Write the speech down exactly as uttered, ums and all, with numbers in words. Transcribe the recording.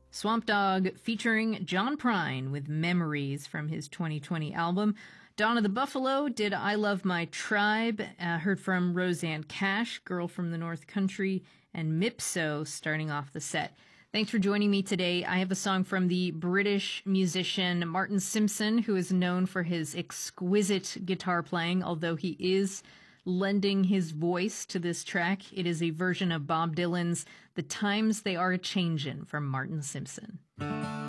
Swamp Dogg featuring John Prine with Memories from his twenty twenty album. Donna the Buffalo did I Love My Tribe. Uh, heard from Rosanne Cash, Girl from the North Country, and Mipso starting off the set. Thanks for joining me today. I have a song from the British musician Martin Simpson, who is known for his exquisite guitar playing, although he is lending his voice to this track. It is a version of Bob Dylan's The Times They Are A-Changin' from Martin Simpson.